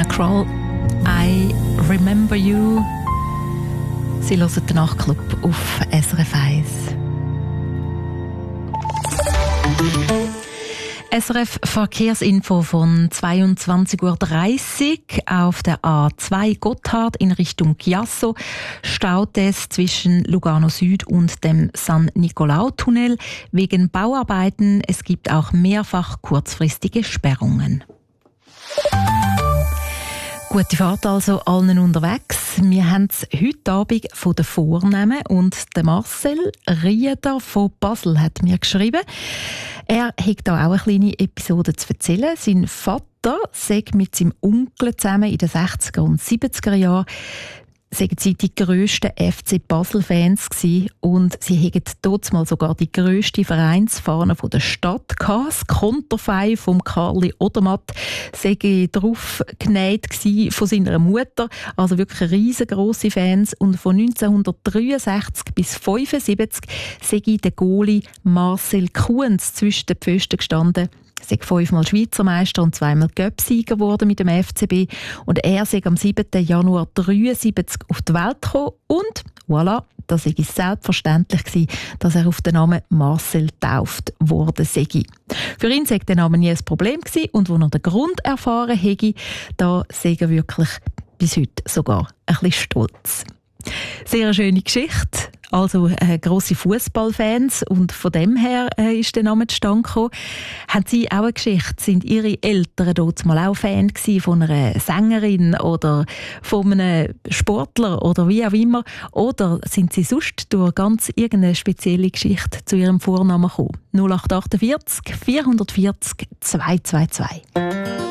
Kroll, I Remember You. Sie hören den Nachtclub auf SRF 1. SRF Verkehrsinfo von 22.30 Uhr auf der A2 Gotthard in Richtung Chiasso staut es zwischen Lugano Süd und dem San Nicolau-Tunnel wegen Bauarbeiten. Es gibt auch mehrfach kurzfristige Sperrungen. Gute Fahrt also allen unterwegs. Wir haben es heute Abend von den Vornehmen und der Marcel Rieder von Basel hat mir geschrieben. Er hat da auch eine kleine Episode zu erzählen. Sein Vater sei mit seinem Onkel zusammen in den 60er und 70er Jahren sagen sie die grössten FC Basel-Fans gewesen und sie hatten dort mal sogar die grösste Vereinsfahne von der Stadt gehabt. Das Konterfei von Karli Odermatt sei drauf genäht gewesen von seiner Mutter. Also wirklich riesengroße Fans. Und von 1963 bis 1975 sei der Goalie Marcel Kuhns zwischen den Pfosten gestanden. Er sei 5-mal Schweizer Meister und 2-mal Cup-Sieger geworden mit dem FCB. Und er sei am 7. Januar 1973 auf die Welt gekommen. Und voilà, da sei es selbstverständlich gewesen, dass er auf den Namen Marcel getauft worden sei. Für ihn sei der Name nie ein Problem gewesen. Und als er den Grund erfahren hätte, da sei er wirklich bis heute sogar ein bisschen stolz. Sehr eine schöne Geschichte. Also grosse Fußballfans und von dem her ist der Name zustande gekommen. Haben Sie auch eine Geschichte? Sind Ihre Eltern dort mal auch Fan gewesen von einer Sängerin oder von einem Sportler oder wie auch immer? Oder sind Sie sonst durch ganz irgendeine spezielle Geschichte zu Ihrem Vornamen gekommen? 0848 440 222.